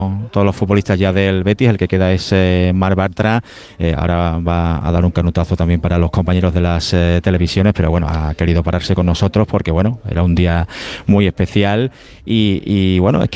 todos los futbolistas ya del Betis. El que queda es Marc Bartra. Ahora va a dar un canutazo también para los compañeros de las televisiones, pero bueno, ha querido pararse con nosotros porque bueno, era un día muy especial y bueno, es que